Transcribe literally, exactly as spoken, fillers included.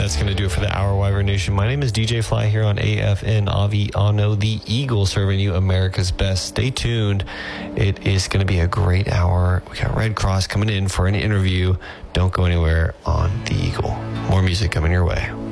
That's going to do it for the Hour Wyvern Nation. My name is D J Fly here on A F N Avi Ano, the Eagle, serving you America's best. Stay tuned. It is going to be a great hour. We got Red Cross coming in for an interview. Don't go anywhere on the Eagle. More music coming your way.